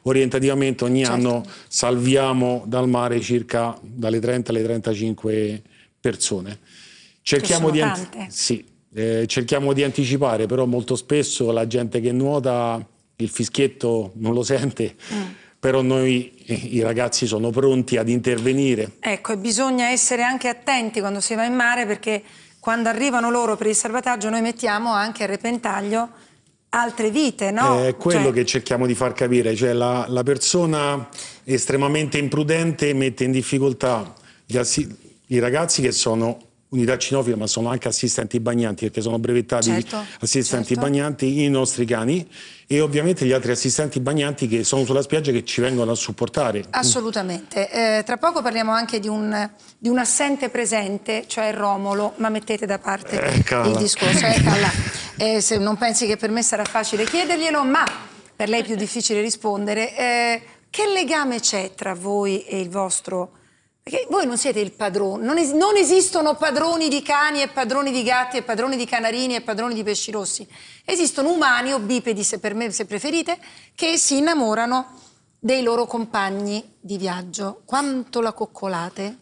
orientativamente ogni anno salviamo dal mare circa dalle 30 alle 35 persone. Cerchiamo che sono tante. Cerchiamo di anticipare, però molto spesso la gente che nuota il fischietto non lo sente, però noi, i ragazzi, sono pronti ad intervenire. Ecco, e bisogna essere anche attenti quando si va in mare, perché quando arrivano loro per il salvataggio noi mettiamo anche a repentaglio altre vite, no? È quello che cerchiamo di far capire, cioè la persona estremamente imprudente mette in difficoltà i ragazzi che sono unità cinofile, ma sono anche assistenti bagnanti, perché sono brevettati assistenti bagnanti, i nostri cani, e ovviamente gli altri assistenti bagnanti che sono sulla spiaggia, che ci vengono a supportare. Assolutamente. Tra poco parliamo anche di un assente presente, cioè Romolo, ma mettete da parte il discorso. Se non pensi che per me sarà facile chiederglielo, ma per lei è più difficile rispondere. Che legame c'è tra voi e il vostro... Perché voi non siete il padrone, non esistono padroni di cani e padroni di gatti e padroni di canarini e padroni di pesci rossi. Esistono umani o bipedi, se preferite, che si innamorano dei loro compagni di viaggio. Quanto la coccolate?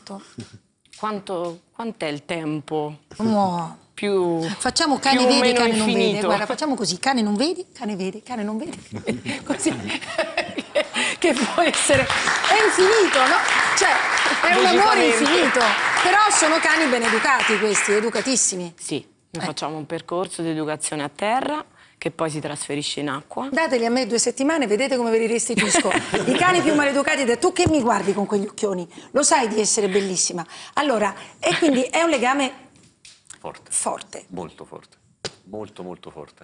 Quant'è il tempo? Facciamo cane vedi, cane non vede. Guarda, facciamo così: cane non vedi, cane vede, cane non vede. Così. Che può essere... È infinito, no? Cioè, è un amore infinito. Però sono cani ben educati questi, educatissimi. Sì, noi facciamo un percorso di educazione a terra che poi si trasferisce in acqua. Dateli a me 2 settimane, vedete come ve li restituisco. I cani più maleducati, tu che mi guardi con quegli occhioni? Lo sai di essere bellissima. Allora, e quindi è un legame forte. Molto forte. Molto, molto forte.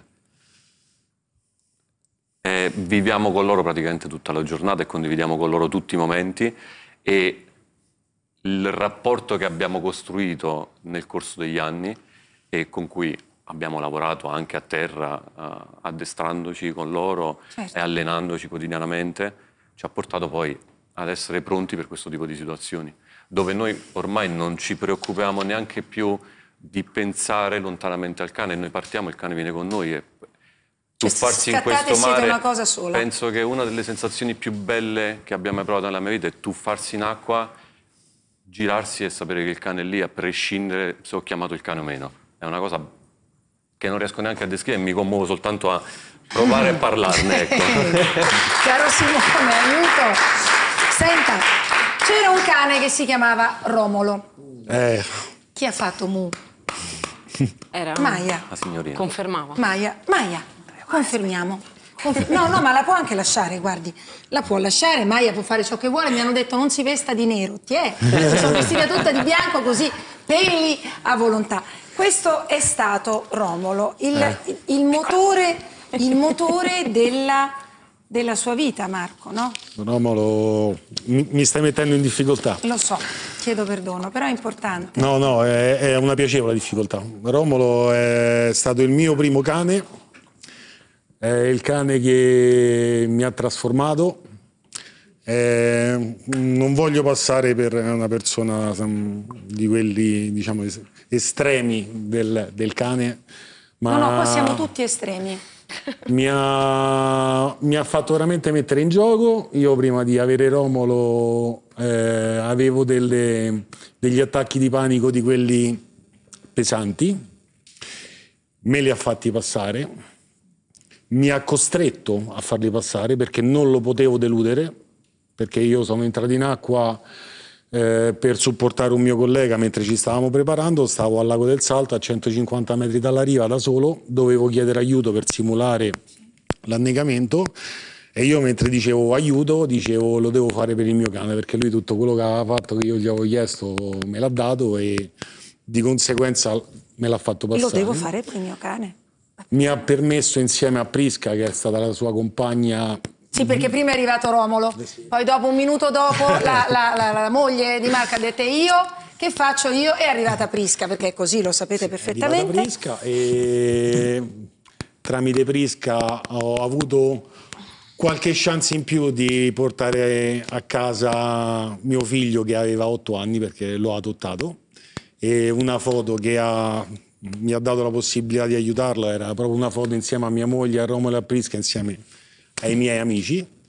Viviamo con loro praticamente tutta la giornata e condividiamo con loro tutti i momenti, e il rapporto che abbiamo costruito nel corso degli anni e con cui abbiamo lavorato anche a terra, addestrandoci con loro e allenandoci quotidianamente, ci ha portato poi ad essere pronti per questo tipo di situazioni, dove noi ormai non ci preoccupiamo neanche più di pensare lontanamente al cane. Noi partiamo, il cane viene con noi e tuffarsi in questo mare, una cosa sola. penso che una delle sensazioni più belle che abbiamo mai provato nella mia vita è tuffarsi in acqua, girarsi e sapere che il cane è lì, a prescindere se ho chiamato il cane o meno. È una cosa che non riesco neanche a descrivere, mi commuovo soltanto a provare a parlarne. Ecco. Caro Simone, aiuto. Senta, c'era un cane che si chiamava Romolo. Chi ha fatto mu? Era Maia. La signorina. Confermava. Maia, confermiamo. No, ma la può anche lasciare, guardi. La può lasciare, Maia può fare ciò che vuole. Mi hanno detto non si vesta di nero. Si sono vestita tutta di bianco, così, peli a volontà. Questo è stato Romolo, il motore della sua vita, Marco, no? Romolo, mi stai mettendo in difficoltà. Lo so, chiedo perdono, però è importante. No, è una piacevole difficoltà. Romolo è stato il mio primo cane, è il cane che mi ha trasformato. Non voglio passare per una persona di quelli, diciamo, estremi del cane, ma No, qua siamo tutti estremi. mi ha fatto veramente mettere in gioco. Io prima di avere Romolo avevo degli attacchi di panico di quelli pesanti, me li ha fatti passare, mi ha costretto a farli passare perché non lo potevo deludere, perché io sono entrato in acqua per supportare un mio collega mentre ci stavamo preparando. Stavo al lago del Salto a 150 metri dalla riva da solo, dovevo chiedere aiuto per simulare l'annegamento, e io mentre dicevo aiuto dicevo lo devo fare per il mio cane, perché lui tutto quello che aveva fatto, che io gli avevo chiesto, me l'ha dato e di conseguenza me l'ha fatto passare. Lo devo fare per il mio cane. Mi ha permesso, insieme a Prisca, che è stata la sua compagna. Sì, perché prima è arrivato Romolo, poi dopo, un minuto dopo, la moglie di Marco ha detto io, che faccio io? È arrivata Prisca, perché così lo sapete perfettamente. È arrivata Prisca e tramite Prisca ho avuto qualche chance in più di portare a casa mio figlio che aveva 8 anni, perché l'ho adottato, e una foto che mi ha dato la possibilità di aiutarlo era proprio una foto insieme a mia moglie, a Romolo e a Prisca, insieme ai miei amici.